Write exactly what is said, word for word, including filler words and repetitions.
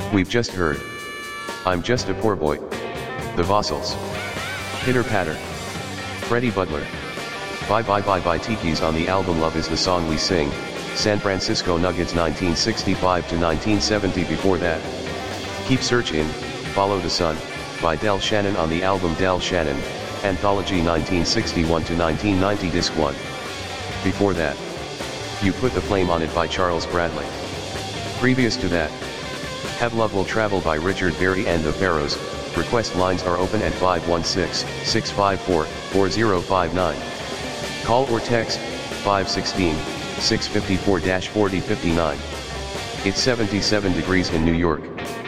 We've just heard I'm Just a Poor Boy, The Vossels, Pitter Patter, Freddie Butler, Bye Bye Bye Bye Tiki's on the album Love Is the Song We Sing, San Francisco Nuggets nineteen sixty-five to nineteen seventy. Before that, Keep Searching, Follow the Sun, by Del Shannon on the album Del Shannon, Anthology nineteen sixty-one to nineteen ninety Disc one. Before that, You Put the Flame on It by Charles Bradley. Previous to that, Have Love Will Travel by Richard Berry and the Pharaohs. Request lines are open at five one six, six five four, four zero five nine. Call or text, five one six, six five four, four zero five nine. It's seventy-seven degrees in New York.